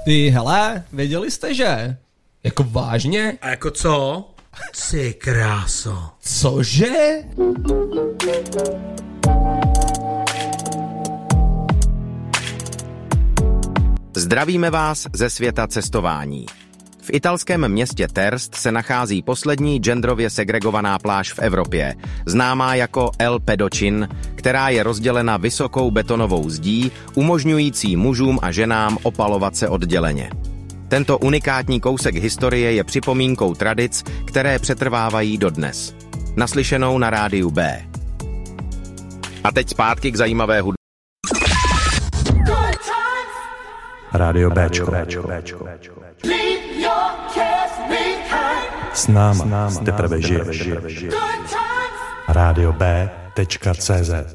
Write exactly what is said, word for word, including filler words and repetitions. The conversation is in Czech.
Ty hele, věděli jste, že? Jako vážně? A jako co? Ty kráso. Cože? Zdravíme vás ze světa cestování. V italském městě Terst se nachází poslední genderově segregovaná pláž v Evropě, známá jako El Pedocin, která je rozdělena vysokou betonovou zdí, umožňující mužům a ženám opalovat se odděleně. Tento unikátní kousek historie je připomínkou tradic, které přetrvávají dodnes. Naslyšenou na rádiu B. A teď zpátky k zajímavé hudbě. Rádio Béčko. S náma, s náma teprve žiješ. Rádio B tečka cé zet